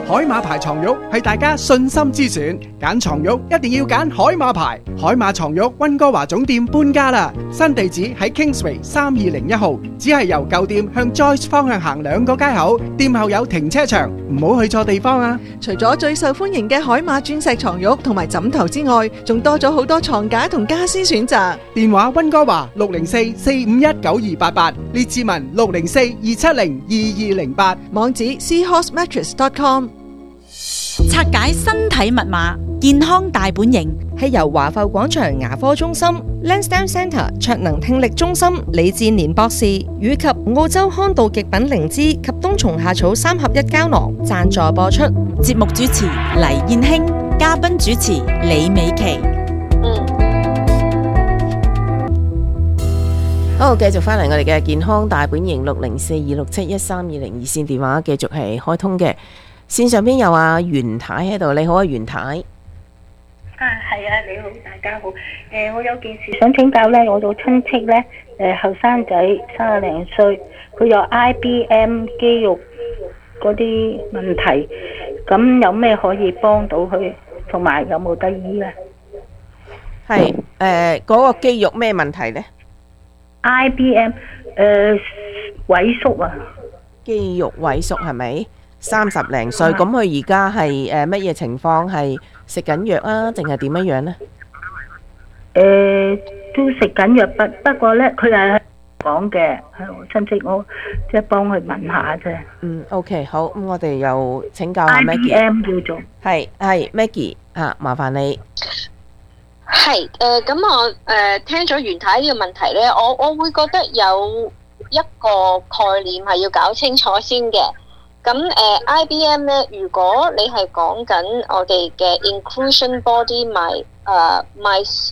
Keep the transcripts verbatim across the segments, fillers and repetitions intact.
海馬牌床褥係大家信心之選，揀床褥一定要揀海馬牌。海馬床褥溫哥華總店搬家啦，新地址喺 Kingsway 三二零一號，只係由舊店向 Joyce 方向行兩個街口，店後有停車場，唔好去錯地方啊！ 除咗最受歡迎嘅海馬鑽石床褥同埋枕頭之外，仲多咗好多床架同家私選擇。 電話溫哥華六零四四五一九二八八，列治文六零四二七零二二零八， 網址 seahorse mattress dot com。 拆解身體密碼，健康大本營係由華埠廣場牙科中心、Lansdowne Centre 卓能聽力中心李志年博士以及澳洲康道極品靈芝及冬蟲夏草三合一膠囊贊助播出。 節目主持黎燕卿，嘉賓主持李美琪。 嗯， 好，繼續翻嚟我哋嘅健康大本營六零四二六七一三二零熱線電話繼續係開通嘅。線上邊有阿袁太喺度，你好啊，袁太。 啊，係啊，你好，大家好。誒、呃，我有件事想請教咧，我個親戚咧，誒後生仔三十零歲，佢有 I B M 肌肉嗰啲問題，咁有咩可以幫到佢，同埋有冇得醫咧？ 係誒，嗰個肌肉咩問題咧 ？I B M 誒、呃、萎縮啊， 肌肉萎縮係咪？三十零歲，咁佢而家係誒乜嘢情況？係食緊藥啊，定係點樣樣呢？ 誒、呃，都食緊藥，不不過咧，佢係講嘅，係我親戚，我即係幫佢問下啫。 嗯 ，OK， 好，咁我哋又請教下 Maggie。I B M 叫做係係 Maggie 啊，麻煩你。 係誒，咁、呃、我誒、呃、聽咗袁太呢個問題咧，我我會覺得有一個概念係要搞清楚先嘅。咁誒、呃、I B M 咧，如果你係講緊我哋嘅 inclusion body my 誒 my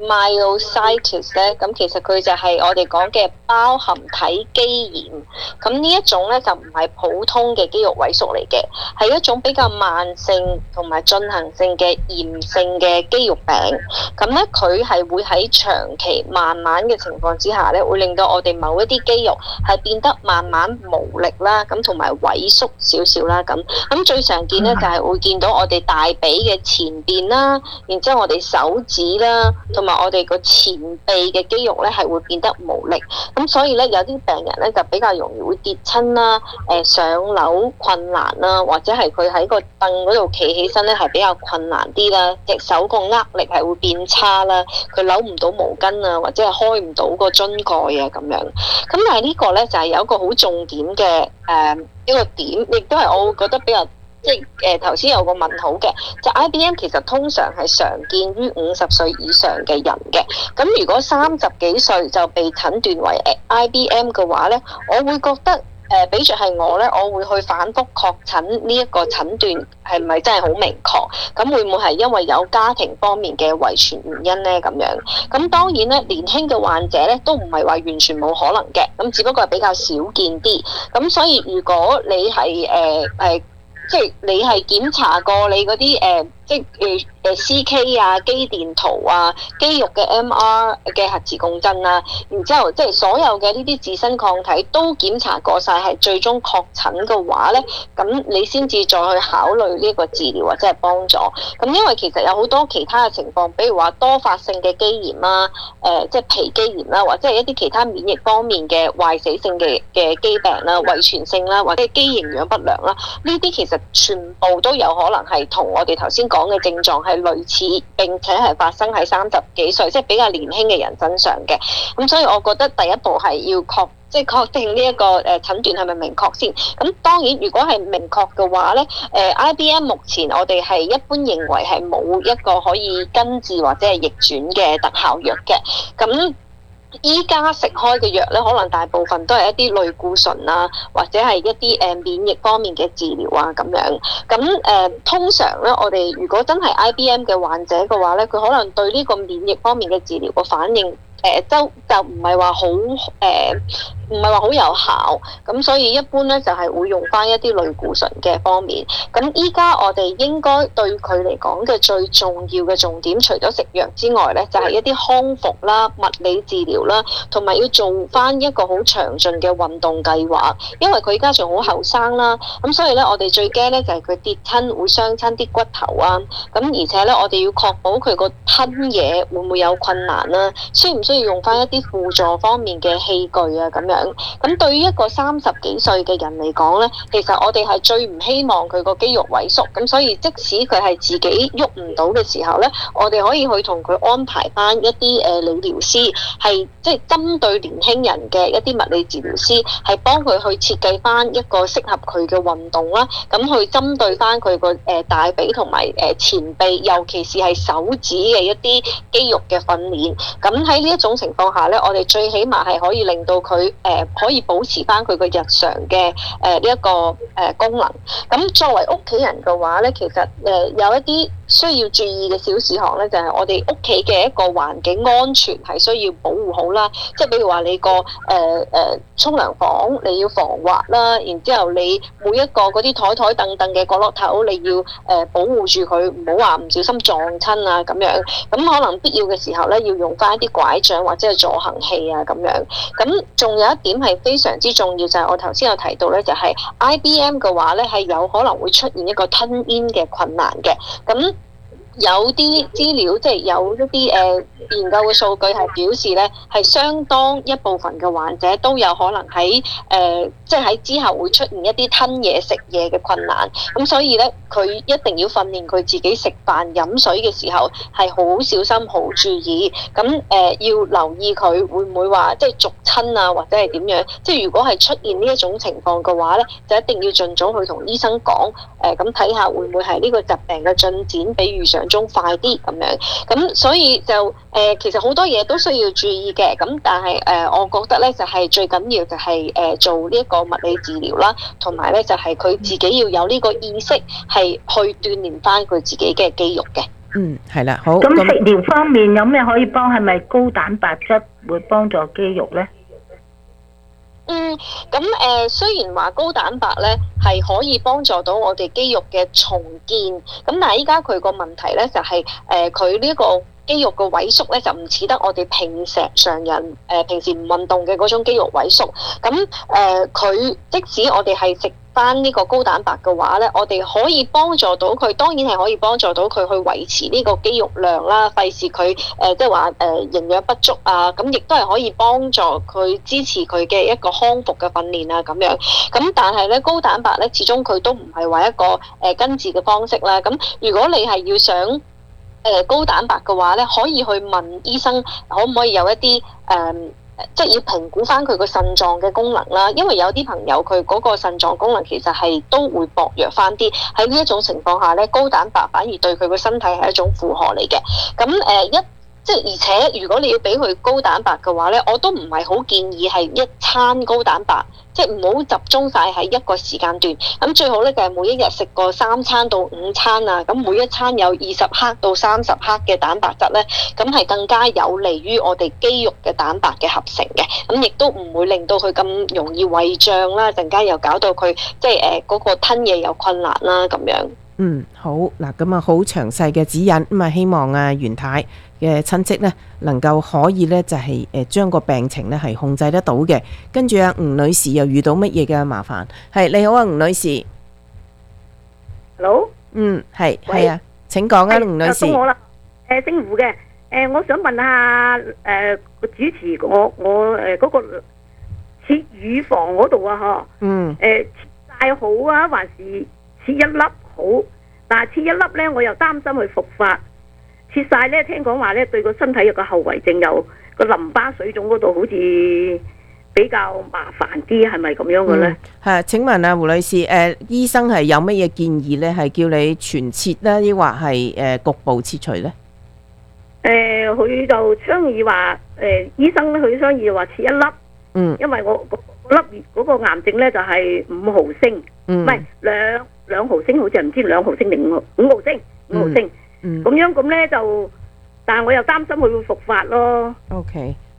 myositis 咧，咁其實佢就係我哋講嘅包含體肌炎。咁呢一種咧就唔係普通嘅肌肉萎縮嚟嘅，係一種比較慢性同埋進行性嘅炎性嘅肌肉病。咁咧佢係會喺長期慢慢嘅情況之下咧，會令到我哋某一啲肌肉係變得慢慢無力啦，咁同埋萎縮少少啦。咁咁最常見咧就係會見到我哋大髀嘅前邊啦，然之後我哋手指啦，同埋我哋個前臂嘅肌肉咧係會變得無力。咁所以咧有啲病人咧就比較容易會跌親啦，誒上樓困難啦，或者係佢喺個凳嗰度企起身咧係比較困難啲啦，隻手個握力係會變差啦，佢扭唔到毛巾啊，或者係開唔到個樽蓋啊咁樣。咁但係呢個咧就係有一個好重點嘅誒一個點，亦都係我會覺得比較。即係誒頭先有個問號嘅，就 I B M 其實通常係常見於五十歲以上嘅人嘅。咁如果三十幾歲就被診斷為 I B M 嘅話咧，我會覺得誒、呃，比著係我咧，我會去反覆確診呢一個診斷係咪真係好明確？咁會唔會係因為有家庭方面嘅遺傳原因咧？咁樣咁當然咧，年輕嘅患者咧都唔係話完全冇可能嘅，咁只不過係比較少見啲。咁所以如果你係誒誒，呃呃即係你係檢查過你嗰啲誒，即係誒誒 C K 啊、肌電圖啊、肌肉嘅 M R 嘅核磁共振啊，然之後即係所有嘅呢啲自身抗體都檢查過晒，係最終確診嘅話咧，咁你先至再去考慮呢個治療或者係幫助。咁因為其實有好多其他嘅情況，比如話多發性嘅肌炎啦、誒、呃、即係皮肌炎啦，或者係一啲其他免疫方面嘅壞死性嘅嘅肌病啦、遺傳性啦，或者肌營養不良啦，呢啲其實全部都有可能係同我哋頭先講嘅症狀係類似，並且係發生喺三十幾歲，即係比較年輕嘅人身上嘅。咁所以我覺得第一步係要確即係確定呢一個誒診斷係咪明確先。咁當然如果係明確嘅話咧，誒 I B M 目前我哋係一般認為係冇一個可以根治或者係逆轉嘅特效藥嘅。咁依家食開嘅藥咧，可能大部分都係一啲類固醇啊，或者係一啲誒免疫方面嘅治療啊咁樣。咁誒、呃、通常咧，我哋如果真係 I B M 嘅患者嘅話咧，佢可能對呢個免疫方面嘅治療個反應誒、 誒都就唔係話好誒，唔係話好有效，咁所以一般咧就係會用翻一啲類固醇嘅方面。咁依家我哋應該對佢嚟講嘅最重要嘅重點，除咗食藥之外咧，就係一啲康復啦、物理治療啦，同埋要做翻一個好詳盡嘅運動計劃。因為佢依家仲好後生啦，咁所以咧我哋最驚咧就係佢跌親會傷親啲骨頭啊。咁而且咧我哋要確保佢個吞嘢會唔會有困難啦，需唔需要用翻一啲輔助方面嘅器具啊咁樣。咁對於一個三十幾歲嘅人嚟講咧，其實我哋係最唔希望佢個肌肉萎縮，咁所以即使佢係自己喐唔到嘅時候咧，我哋可以去同佢安排翻一啲誒理療師，係即係針對年輕人嘅一啲物理治療師，係幫佢去設計翻一個適合佢嘅運動啦，咁去針對翻佢個誒大髀同埋誒前臂，尤其是係手指嘅一啲肌肉嘅訓練。咁喺呢一種情況下咧，我哋最起碼係可以令到佢誒可以保持翻佢個日常嘅誒呢一個誒功能。咁作為屋企人嘅話咧，其實誒有一啲需要注意嘅小事項咧，就係我哋屋企嘅一個環境安全係需要保護好啦。即係比如話你個誒誒沖涼房你要防滑啦，然之後你每一個嗰啲台台凳凳嘅角落頭你要誒保護住佢，唔好話唔小心撞親啊咁樣。咁可能必要嘅時候咧，要用翻一啲拐杖或者係助行器啊咁樣。咁仲有一點係非常之重要，就係我頭先有提到咧，就係 I B M 嘅話咧係有可能會出現一個吞嚥嘅困難嘅。咁有啲資料即係有一啲誒、呃、研究嘅數據係表示咧，係相當一部分嘅患者都有可能喺誒、呃、即係喺之後會出現一啲吞嘢食嘢嘅困難。咁所以咧，佢一定要訓練佢自己食飯飲水嘅時候係好小心、好注意。咁誒、呃、要留意佢會唔會話即係逐親啊，或者係點樣？即係如果係出現呢一種情況嘅話咧，就一定要盡早去同醫生講誒，咁睇下會唔會係呢個疾病嘅進展比預想中快啲咁樣。咁所以就誒、呃、其實好多嘢都需要注意嘅。咁但係誒、呃、我覺得咧就係、是、最緊要就係、是、誒、呃、做呢一個物理治療啦，同埋咧就係、是、佢自己要有呢個意識係去鍛鍊翻佢自己嘅肌肉嘅。 嗯，係啦，好。 咁食療方面有咩可以幫？係咪高蛋白質會幫助肌肉咧？ 嗯，咁誒、呃、雖然話高蛋白咧係可以幫助到我哋肌肉嘅重建，咁但係依家佢個問題咧就係誒佢呢個肌肉嘅萎縮咧就唔似得我哋平時常人誒、呃、平時唔運動嘅嗰種肌肉萎縮。咁誒佢即使我哋係食翻呢個高蛋白嘅話咧，我哋可以幫助到佢，當然係可以幫助到佢去維持呢個肌肉量啦，費事佢誒即係話誒營養不足啊，咁亦都係可以幫助佢支持佢嘅一個康復嘅訓練啊咁樣。咁但係咧高蛋白咧始終佢都唔係話一個誒、呃、根治嘅方式啦。咁如果你係要想誒、呃、高蛋白嘅話咧，可以去問醫生可唔可以有一啲誒。呃即係要評估翻佢個腎臟嘅功能啦，因為有啲朋友佢嗰個腎臟功能其實係都會薄弱翻啲。喺呢一種情況下咧，高蛋白反而對佢個身體係一種負荷嚟嘅。咁誒、呃、一即係而且如果你要俾佢高蛋白嘅話咧，我都唔係好建議係一餐高蛋白。即係唔好集中晒喺一個時間段，咁最好咧就係每一日食個三餐到五餐啊，咁每一餐有二十克到三十克嘅蛋白質咧，咁係更加有利於我哋肌肉嘅蛋白嘅合成嘅，咁亦都唔會令到佢咁容易胃脹啦，陣間又搞到佢即係誒嗰個吞嘢有困難啦咁樣。 嗯，好嗱，咁啊好詳細嘅指引，咁啊希望啊袁太嘅親戚呢能夠可以呢就係誒將個病情呢係控制得到嘅。跟住啊吳女士又遇到乜嘢嘅麻煩？係你好啊吳女士。 Hello？ 嗯，係係啊，請講啊吳女士。 到我啦，誒姓胡嘅，誒我想問下誒個主持，我我誒嗰個切乳房嗰度啊，嗬， 嗯， 誒切晒好啊，還是切一粒好？但係切一粒咧，我又擔心佢復發。切晒咧，聽講話咧對個身體有個後遺症，有個淋巴水腫嗰度好似比較麻煩啲，係咪咁樣嘅咧？ 係、嗯，請問啊胡女士，誒、呃、醫生係有乜嘢建議咧？係叫你全切啦，抑或係誒局部切除咧？ 誒、呃，佢就倡議話，誒、呃、醫生咧佢倡議話切一粒， 嗯， 因為我嗰粒嗰個癌症咧就係五毫升，唔係兩兩毫升，好似係唔知兩毫升定五毫五毫升，五毫升，咁、嗯、樣咁咧就，但係我又擔心佢會復發咯。 OK，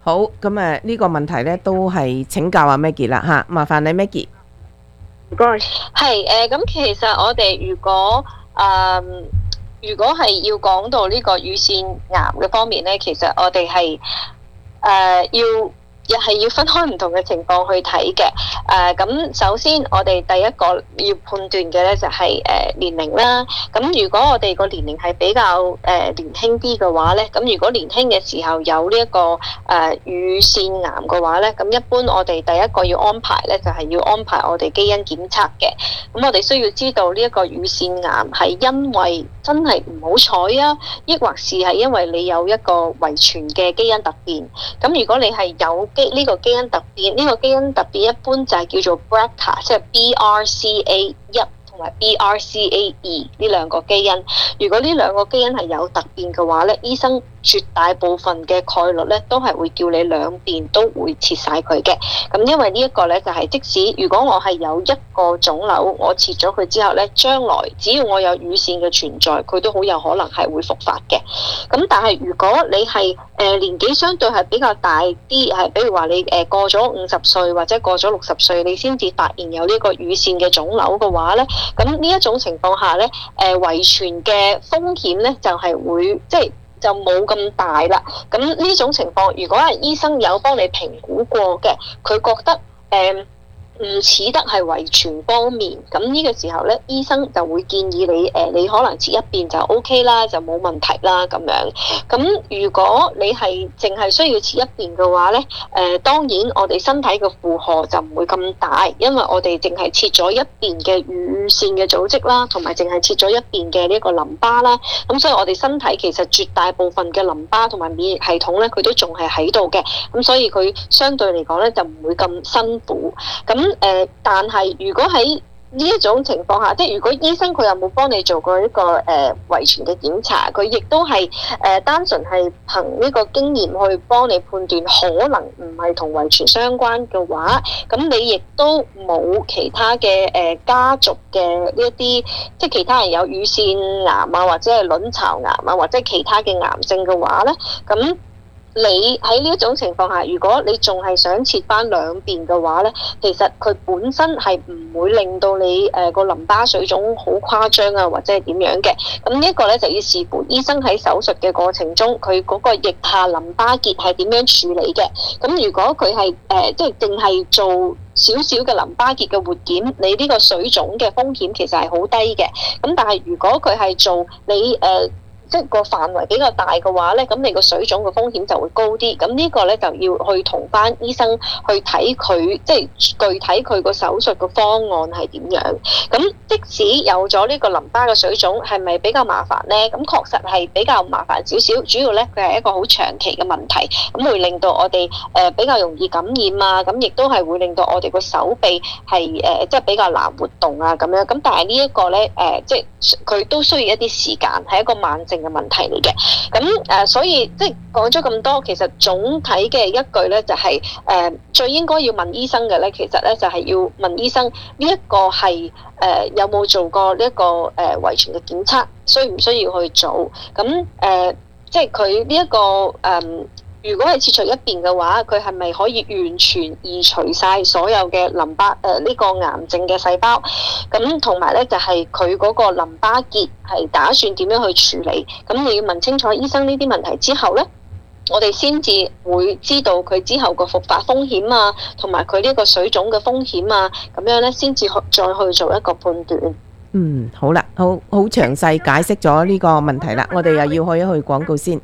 好，咁啊呢個問題咧都係請教阿 Maggie 啦吓，麻煩你 Maggie。 唔該。 係誒，咁、呃、其實我哋如果誒、呃，如果係要講到呢個乳腺癌嘅方面咧，其實我哋係誒要。又係要分開唔同嘅情況去睇嘅，誒、呃、咁首先我哋第一個要判斷嘅咧就係、是、誒、呃、年齡啦。咁如果我哋個年齡係比較誒、呃、年輕啲嘅話咧，咁如果年輕嘅時候有呢、這、一個誒、呃、乳腺癌嘅話咧，咁一般我哋第一個要安排咧就係、是、要安排我哋基因檢測嘅。咁我哋需要知道呢一個乳腺癌係因為真係唔好彩啊，抑或是係因為你有一個遺傳嘅基因突變。咁如果你係有呢個基因突變，呢、這個基因突變一般就係叫做 B R C A， 即係 B R C A 一同埋 B R C A 二呢兩個基因。如果呢兩個基因係有突變嘅話咧，醫生絕大部分嘅概率咧都係會叫你兩邊都會切晒佢嘅。咁因為呢一個咧就係、是、即使如果我係有一個腫瘤，我切咗佢之後咧，將來只要我有乳腺嘅存在，佢都好有可能係會復發嘅。咁但係如果你係誒、呃、年紀相對係比較大啲，係比如話你誒過咗五十歲或者過咗六十歲，你先至發現有呢個乳腺嘅腫瘤嘅話咧，咁呢一種情況下咧，誒、呃、遺傳嘅風險咧就係、是、會即係。就冇咁大啦。咁呢種情況，如果係醫生有幫你評估過嘅，佢覺得誒唔似得係遺傳方面，咁呢個時候咧，醫生就會建議你誒、呃，你可能切一邊就 O K 啦，就冇問題啦咁樣。咁如果你係淨係需要切一邊嘅話咧，誒、呃、當然我哋身體嘅負荷就唔會咁大，因為我哋淨係切咗一邊嘅乳腺嘅組織啦，同埋淨係切咗一邊嘅呢個淋巴啦。咁所以我哋身體其實絕大部分嘅淋巴同埋免疫系統咧，佢都仲係喺度嘅。咁所以佢相對嚟講咧，就唔會咁辛苦。咁誒、呃，但係如果喺呢一種情況下，即係如果醫生佢有冇幫你做過一個誒、呃、遺傳嘅檢查，佢亦都係誒、呃、單純係憑呢個經驗去幫你判斷，可能唔係同遺傳相關嘅話，咁你亦都冇其他嘅誒、呃、家族嘅呢一啲，即係其他人有乳腺癌啊，或者係卵巢癌啊，或者其他嘅癌症嘅話咧，咁。你喺呢一種情況下，如果你仲係想切翻兩邊嘅話咧，其實佢本身係唔會令到你誒個、呃、淋巴水腫好誇張啊，或者係點樣嘅。咁呢一個咧就要視乎醫生喺手術嘅過程中，佢嗰個腋下淋巴結係點樣處理嘅。咁如果佢係誒即係淨係做少少嘅淋巴結嘅活檢，你呢個水腫嘅風險其實係好低嘅。咁但係如果佢係做你誒，呃即係個範圍比較大嘅話咧，咁你個水腫嘅風險就會高啲。咁呢個咧就要去同翻醫生去睇佢，即係具體佢個手術嘅方案係點樣。咁即使有咗呢個淋巴嘅水腫，係咪比較麻煩咧？咁確實係比較麻煩少少。主要咧佢係一個好長期嘅問題，咁會令到我哋誒比較容易感染啊。咁亦都係會令到我哋個手臂係誒即係比較難活動啊咁樣。咁但係呢一個咧誒，即係佢都需要一啲時間，係一個慢性嘅問題嚟嘅。咁誒，所以即係講咗咁多，其實總體嘅一句咧就係誒，最應該要問醫生嘅咧，其實咧就係要問醫生呢一個係誒有冇做過呢一個誒遺傳嘅檢測，需唔需要去做？咁誒，即係佢呢一個誒。如果係切除一邊嘅話，佢係咪可以完全移除晒所有嘅淋巴誒呢、呃這個癌症嘅細胞？咁同埋咧就係佢嗰個淋巴結係打算點樣去處理？咁你要問清楚醫生呢啲問題之後咧，我哋先至會知道佢之後個復發風險啊，同埋佢呢個水腫嘅風險啊，咁樣咧先至再去做一個判斷。 嗯，好啦，好好詳細解釋咗呢個問題啦，我哋又要去一去廣告先。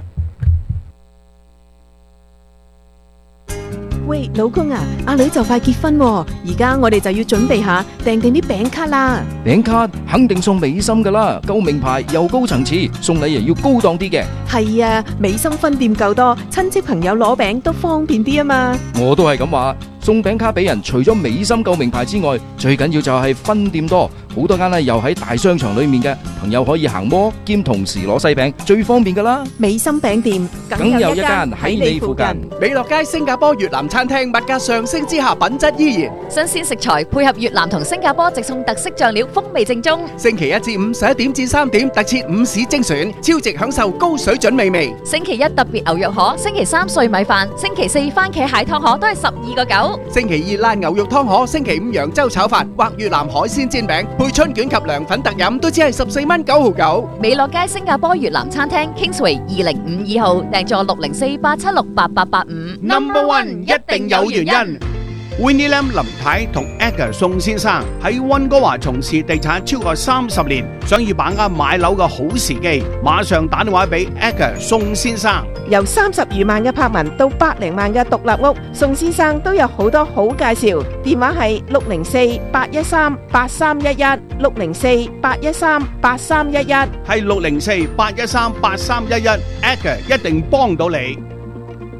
喂，老公啊，阿女就快結婚喎，而家我哋就要準備下訂定啲餅卡啦。 餅卡肯定送美心噶啦，夠名牌又高層次，送禮又要高檔啲嘅。 係啊，美心分店夠多，親戚朋友攞餅都方便啲啊嘛。 我都係咁話， 送餅卡俾人，除咗美心舊名牌之外，最緊要就係分店多，好多間呢又喺大商場裏面嘅朋友可以行摩兼同時攞西餅，最方便噶啦。 美心餅店梗有一間喺你附近。 美樂街新加坡越南餐廳物價上升之下，品質依然。 新鮮食材配合越南同新加坡直送特色醬料，風味正宗。 星期一至五十一點至三點，特設午市精選，超值享受高水準美味。 星期一特別牛肉河，星期三碎米飯，星期四番茄蟹湯河都係十二個九。 星期二辣牛肉湯河，星期五揚州炒飯或越南海鮮煎餅，配春卷及涼粉特飲都只係十四蚊九毫九。 美樂街新加坡越南餐廳 Kingsway 二零五二號，訂座六零四八七六八八八五。 Number One 一定有原因。Winnie Lam 林太同 Edgar 宋先生喺溫哥華從事地產超過三十年，想要把握買樓嘅好時機，馬上打電話俾 Edgar 宋先生。 由三十餘萬嘅柏文到百零萬嘅獨立屋，宋先生都有好多好介紹。電話係六零四八一三八三一一，六零四八一三八三一一， 係六零四八一三八三一一，Edgar 一定幫到你。